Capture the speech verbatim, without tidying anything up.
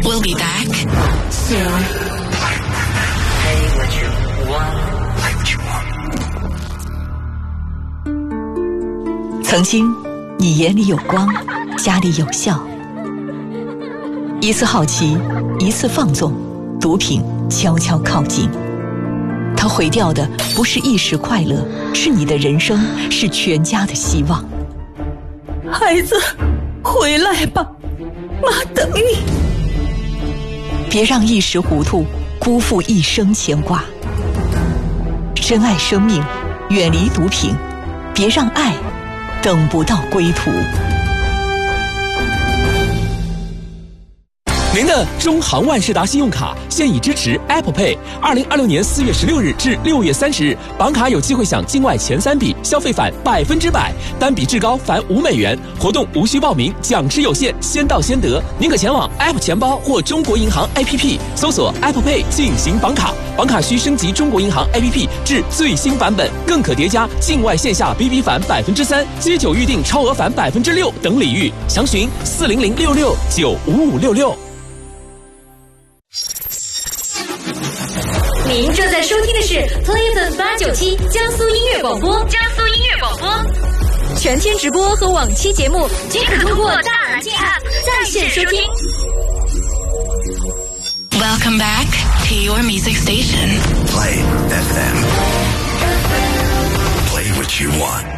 We'll be back soon. Play what you want. Play what you want. 曾经，你眼里有光，家里有笑。一次好奇，一次放纵，毒品悄悄靠近。它毁掉的不是一时快乐，是你的人生，是全家的希望。 孩子，回来吧，妈等你。 别让一时糊涂辜负一生牵挂。珍爱生命，远离毒品，别让爱等不到归途。 您的中航万事达信用卡现已支持 Apple Pay。二零二六年四月十六日至六月三十日，绑卡有机会享境外前三笔消费返百分之百，单笔至高返五美元。活动无需报名，奖池有限，先到先得。您可前往 App 钱包或中国银行 A P P 搜索 Apple Pay 进行绑卡，绑卡需升级中国银行 A P P 至最新版本，更可叠加境外线下 B B 返百分之三、街酒预订超额返百分之六等礼遇。详询四零零六六九五五六六。 您正在收听的是 Playful 八九七江苏音乐广播，江苏音乐广播，全天直播和往期节目均可通过大蓝鲸 App 在线收听。 Welcome back to your music station. Play F M. Play what you want.